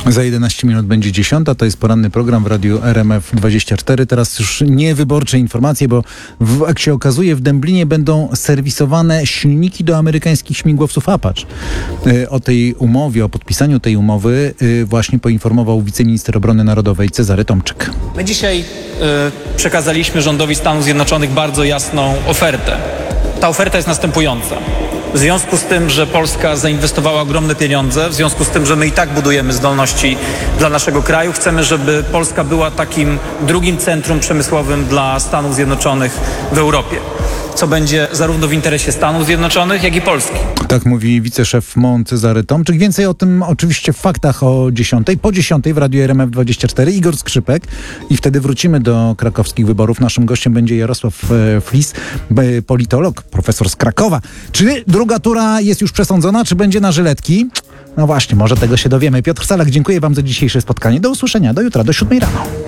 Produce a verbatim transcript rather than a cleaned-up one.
Za jedenaście minut będzie dziesiąta, to jest poranny program w radiu R M F dwadzieścia cztery. Teraz już nie wyborcze informacje, bo w, jak się okazuje, w Dęblinie będą serwisowane silniki do amerykańskich śmigłowców Apache. Y, o tej umowie, o podpisaniu tej umowy y, właśnie poinformował wiceminister obrony narodowej Cezary Tomczyk. My dzisiaj y, przekazaliśmy rządowi Stanów Zjednoczonych bardzo jasną ofertę. Ta oferta jest następująca. W związku z tym, że Polska zainwestowała ogromne pieniądze, w związku z tym, że my i tak budujemy zdolności dla naszego kraju, chcemy, żeby Polska była takim drugim centrum przemysłowym dla Stanów Zjednoczonych w Europie, co będzie zarówno w interesie Stanów Zjednoczonych, jak i Polski. Tak mówi wiceszef M O N Cezary Tomczyk. Więcej o tym oczywiście w faktach o dziesiątej. Po dziesiątej w radiu R M F dwadzieścia cztery Igor Skrzypek i wtedy wrócimy do krakowskich wyborów. Naszym gościem będzie Jarosław e, Flis, e, politolog, profesor z Krakowa. Czy druga tura jest już przesądzona, czy będzie na żyletki? No właśnie, może tego się dowiemy. Piotr Salak, dziękuję wam za dzisiejsze spotkanie. Do usłyszenia, do jutra, do siódmej rano.